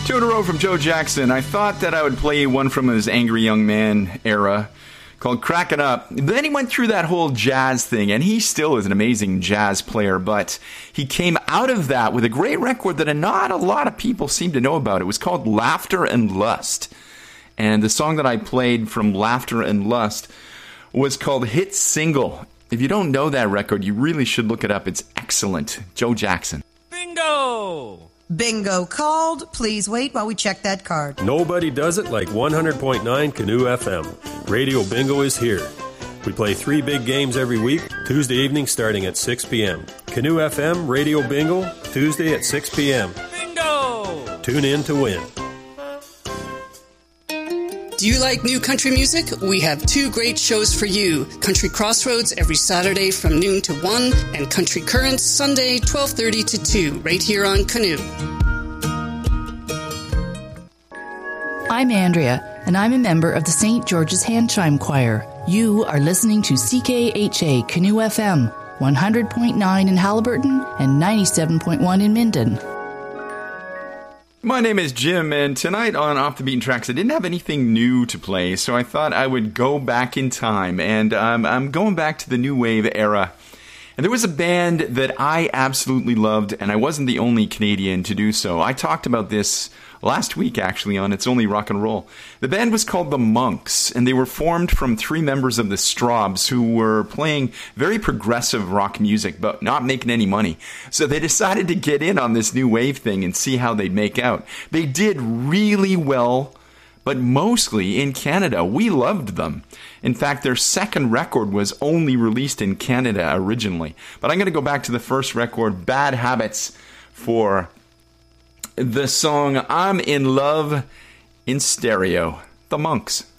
Two in a row from Joe Jackson. I thought that I would play one from his Angry Young Man era called Crack It Up. Then he went through that whole jazz thing, and he still is an amazing jazz player, but he came out of that with a great record that not a lot of people seem to know about. It was called Laughter and Lust. And the song that I played from Laughter and Lust was called Hit Single. If you don't know that record, you really should look it up. It's excellent. Joe Jackson. Bingo! Bingo called. Please wait while we check that card. Nobody does it like 100.9 Canoe FM. Radio Bingo is here. We play 3 big games every week, Tuesday evening starting at 6 p.m. Canoe FM Radio Bingo, Tuesday at 6 p.m. Bingo! Tune in to win. Do you like new country music? We have 2 great shows for you. Country Crossroads every Saturday from noon to 1 and Country Currents Sunday 12:30 to 2 right here on Canoe. I'm Andrea, and I'm a member of the St. George's Hand Chime Choir. You are listening to CKHA Canoe FM, 100.9 in Halliburton and 97.1 in Minden. My name is Jim, and tonight on Off the Beaten Tracks, I didn't have anything new to play, so I thought I would go back in time, and I'm going back to the New Wave era. And there was a band that I absolutely loved, and I wasn't the only Canadian to do so. I talked about this last week, actually, on It's Only Rock and Roll. The band was called The Monks, and they were formed from 3 members of the Strawbs who were playing very progressive rock music, but not making any money. So they decided to get in on this new wave thing and see how they'd make out. They did really well, but mostly in Canada. We loved them. In fact, their second record was only released in Canada originally. But I'm going to go back to the first record, Bad Habits, for the song I'm in Love in Stereo, The Monks.